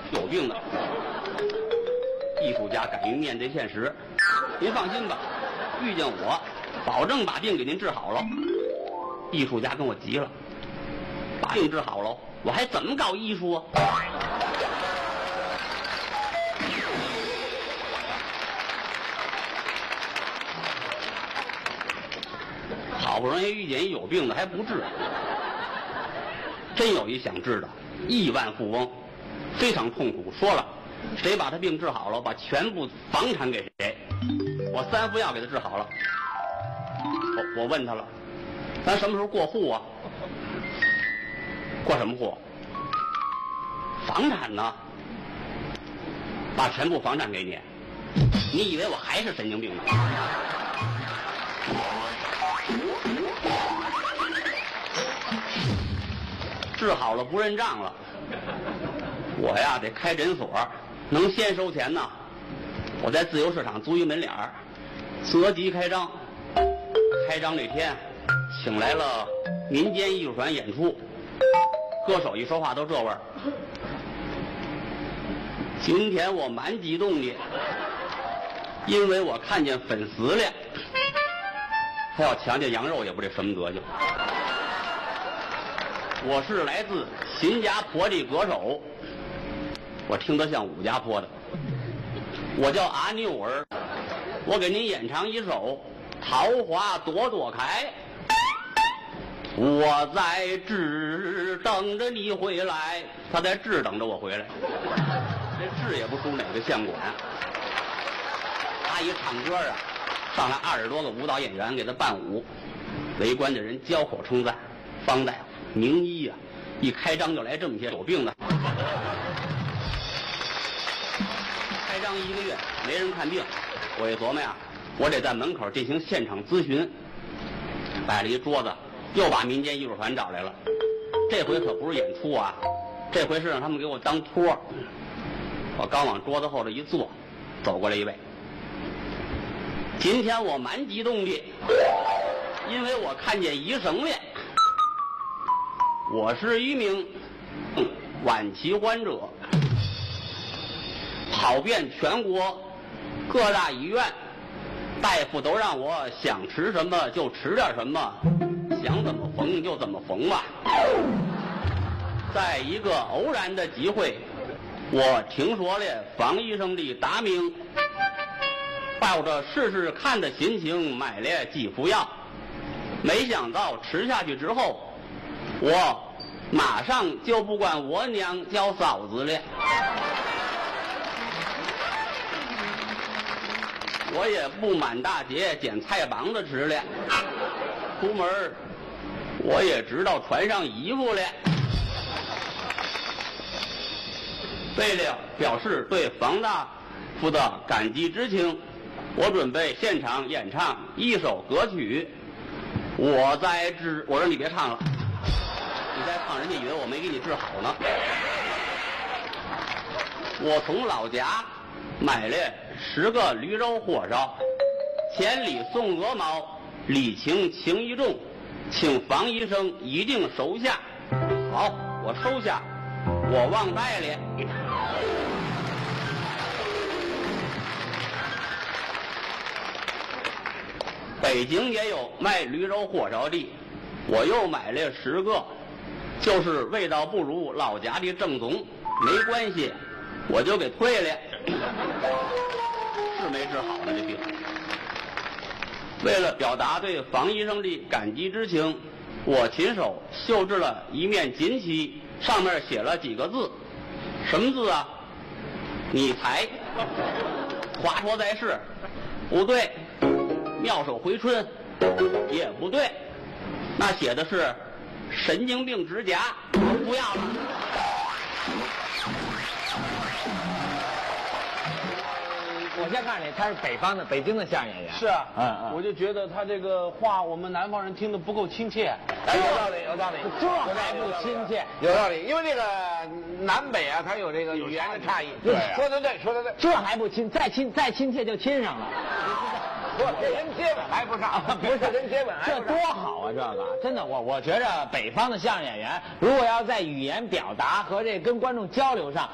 有病的。艺术家敢于面对现实，您放心吧，遇见我，保证把病给您治好了。艺术家跟我急了，把病治好了，我还怎么搞艺术啊？好不容易遇见一有病的还不治，真有一想治的亿万富翁，非常痛苦，说了谁把他病治好了，把全部房产给谁，我3副药给他治好了。我问他了，咱什么时候过户啊？过什么户？房产呢？把全部房产给你，你以为我还是神经病呢？治好了不认账了，我呀得开诊所，能先收钱呢。我在自由市场租一门脸儿，择吉开张。开张那天，请来了民间艺术团演出，歌手一说话都这味儿。今天我蛮激动的，因为我看见粉丝了。他要强奸羊肉也不知什么德行。我是来自新加坡的歌手，我听得像武家坡的。我叫阿牛儿，我给您演唱一首《桃花朵朵开》。我在这等着你回来，他在这等着我回来。这这也不输哪个相馆。他一唱歌啊，上来20多个舞蹈演员给他伴舞，围观的人交口称赞。方大夫、名医啊，一开张就来这么些有病的。开张1个月没人看病，我一琢磨呀，我得在门口进行现场咨询。摆了一桌子，又把民间艺术团找来了。这回可不是演出啊，这回是让他们给我当托。我刚往桌子后头一坐，走过来一位。今天我蛮激动的，因为我看见医生了。我是一名晚期患者，跑遍全国各大医院，大夫都让我想吃什么就吃点什么，想怎么缝就怎么缝吧。在一个偶然的机会，我听说了方医生的大名，抱着试试看的心情买了几副药，没想到吃下去之后，我马上就不管我娘叫嫂子了，我也不满大街捡菜帮子吃了，出门我也知道穿上衣服了。为了表示对方大夫的感激之情，我准备现场演唱一首歌曲。我在治，我说你别唱了，你再唱人家以为我没给你治好呢。我从老家买了10个驴肉火烧，千里送鹅毛，礼轻情意重，请方医生一定收下。好，我收下，我忘带了。北京也有卖驴肉火烧的，我又买了10个，就是味道不如老家的正宗，没关系，我就给退了。是没治好呢这病。为了表达对方医生的感激之情，我亲手绣制了一面锦旗，上面写了几个字。什么字啊？你才华佗在世不对，妙手回春也不对，那写的是神经病指甲，不要了。 我先告诉你，他是北京的相声演员。 是啊，我就觉得他这个话我们南方人听得不够亲切。 有道理，有道理， 这还不亲切。 有道理，因为这个南北啊，它有这个语言的差异。 对， 说得对，说得对。 这还不亲，再亲切就亲上了。 不，这人接吻还不上，不是人接吻还不上。 这多好啊！这个真的，我觉着北方的相声演员，如果要在语言表达和这跟观众交流上。